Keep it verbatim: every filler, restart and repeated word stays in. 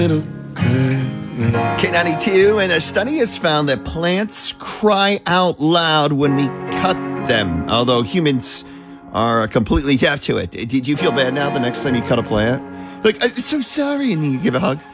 K ninety-two, and a study has found that plants cry out loud when we cut them, although humans are completely deaf to it. Did you feel bad now the next time you cut a plant? Like, I'm so sorry, and you give a hug?